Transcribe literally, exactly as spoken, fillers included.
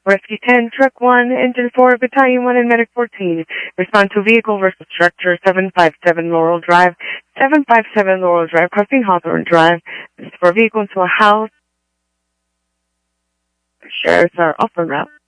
Rescue ten, Truck one, Engine four, Battalion one, and Medic fourteen. Respond to vehicle versus structure seven five seven Laurel Drive. seven five seven Laurel Drive, crossing Hawthorne Drive. This is for a vehicle into a house. Sheriffs are off en route.